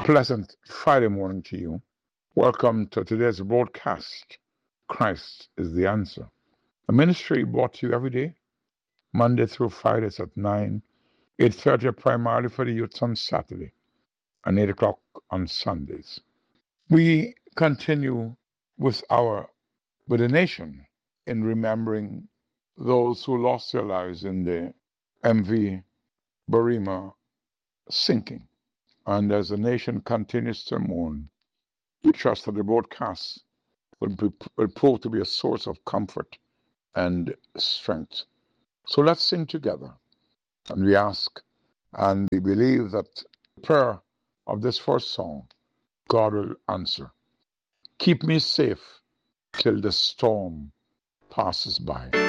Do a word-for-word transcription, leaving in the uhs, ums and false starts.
Pleasant Friday morning to you. Welcome to today's broadcast. Christ is the answer. A ministry brought to you every day, Monday through Fridays at nine, eight thirty primarily for the youth on Saturday, and eight o'clock on Sundays. We continue with our with the nation in remembering those who lost their lives in the M V Barima sinking. And as the nation continues to mourn, we trust that the broadcast will, be, will prove to be a source of comfort and strength. So let's sing together. And we ask and we believe that the prayer of this first song, God will answer. Keep me safe till the storm passes by.